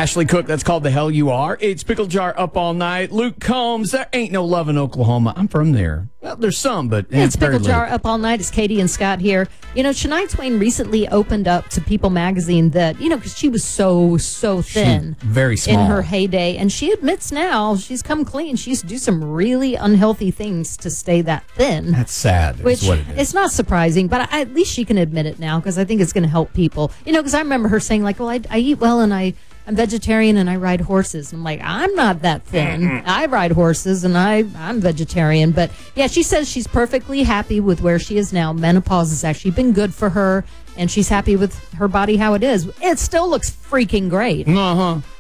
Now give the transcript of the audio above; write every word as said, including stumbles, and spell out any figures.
Ashley Cook, that's called The Hell You Are. It's Pickle Jar Up All Night. Luke Combs, there ain't no love in Oklahoma. I'm from there. Well, there's some, but yeah, it's very Pickle Jar little. Up All Night. It's Katie and Scott here. You know, Shania Twain recently opened up to People magazine that, you know, because she was so, so thin. She, very small. In her heyday. And she admits now she's come clean. She used to do some really unhealthy things to stay that thin. That's sad. Which is what it is. It's not surprising, but I, at least she can admit it now because I think it's going to help people. You know, because I remember her saying, like, well, I, I eat well and I... I'm vegetarian and I ride horses. I'm like, I'm not that thin. I ride horses and I, I'm vegetarian. But yeah, she says she's perfectly happy with where she is now. Menopause has actually been good for her and she's happy with her body how it is. It still looks freaking great. Uh-huh.